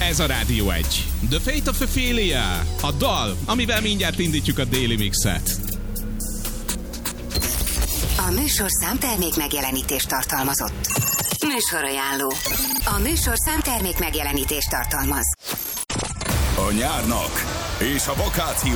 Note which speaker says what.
Speaker 1: Ez a Rádió 1. The Fate of Ophelia. A dal, amivel mindjárt indítjuk a déli mixet.
Speaker 2: A műsorszám termék megjelenítést tartalmazott. Műsorajánló. A műsorszám termék megjelenítést tartalmaz.
Speaker 3: A nyárnak és a vakációnak